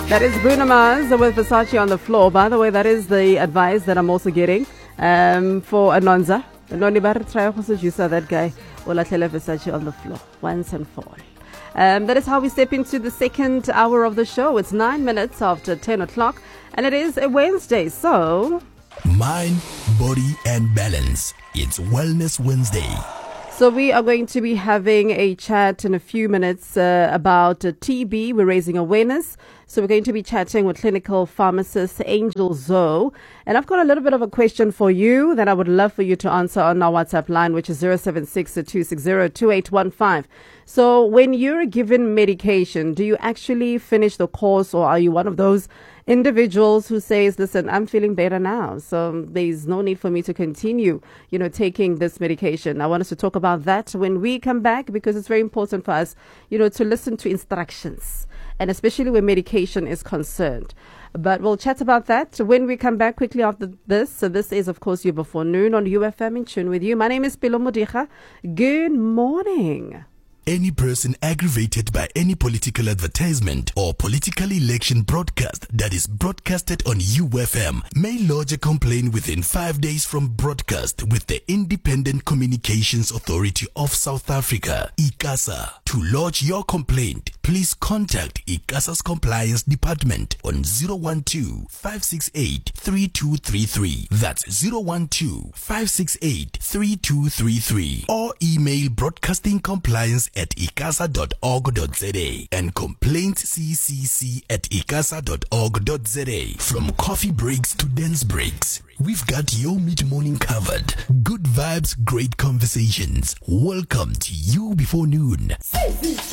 That is Bruno Mars with Versace on the floor. By the way, that is the advice that I'm also getting for Anonza. Noni bar try go seduce that guy. Ola tlele Versace on the floor once and for all. That is how we step into the second hour of the show. It's 9 minutes after 10 o'clock, and it is a Wednesday. So, mind, body, and balance. It's Wellness Wednesday. So we are going to be having a chat in a few minutes about TB. We're raising awareness. So we're going to be chatting with clinical pharmacist Angel Zoe. And I've got a little bit of a question for you that I would love for you to answer on our WhatsApp line, which is 076-260-2815. So when you're given medication, do you actually finish the course, or are you one of those individuals who says, listen, I'm feeling better now, so there's no need for me to continue, taking this medication? I want us to talk about that when we come back, because it's very important for us, to listen to instructions, and especially when medication is concerned. But we'll chat about that when we come back quickly after this. So this is, of course, You Before Noon on UFM, in tune with you. My name is Pilo Modiga. Good morning. Any person aggravated by any political advertisement or political election broadcast that is broadcasted on UFM may lodge a complaint within 5 days from broadcast with the Independent Communications Authority of South Africa, ICASA. To lodge your complaint, please contact ICASA's Compliance Department on 012-568-3233. That's 012-568-3233. Or email broadcastingcompliance@icasa.org.za and complaintsccc@icasa.org.za. From coffee breaks to dance breaks, we've got your mid-morning covered. Good vibes, great conversations. Welcome to You Before Noon.